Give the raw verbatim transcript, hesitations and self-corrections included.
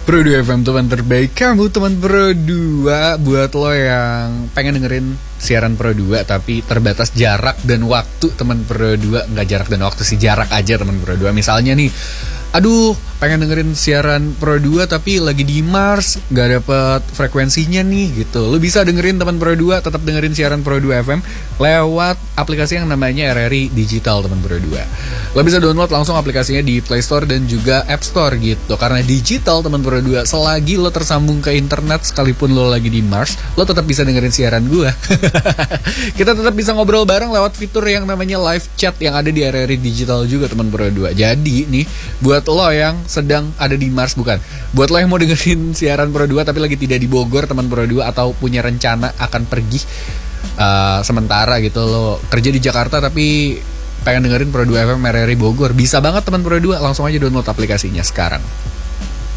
Pro dua F M, teman terbaik kamu, teman Pro dua. Buat lo yang pengen dengerin siaran Pro dua tapi terbatas jarak dan waktu, teman Pro dua. Nggak jarak dan waktu sih, jarak aja teman Pro dua. Misalnya nih, aduh pengen dengerin siaran Pro dua tapi lagi di Mars, nggak dapet frekuensinya nih gitu. Lo bisa dengerin teman Pro dua, tetap dengerin siaran Pro dua F M lewat aplikasi yang namanya R R I Digital, teman Pro dua. Lo bisa download langsung aplikasinya di Play Store dan juga App Store gitu. Karena digital, teman Pro dua, selagi lo tersambung ke internet sekalipun lo lagi di Mars, lo tetap bisa dengerin siaran gue. Kita tetap bisa ngobrol bareng lewat fitur yang namanya live chat yang ada di R R I Digital juga, teman Pro dua. Jadi nih, buat lo yang sedang ada di Mars, bukan, buat lo yang mau dengerin siaran Pro dua tapi lagi tidak di Bogor, teman Pro dua, atau punya rencana akan pergi uh, sementara gitu, lo kerja di Jakarta tapi pengen dengerin Pro dua F M R R I Bogor, bisa banget teman Pro dua, langsung aja download aplikasinya sekarang.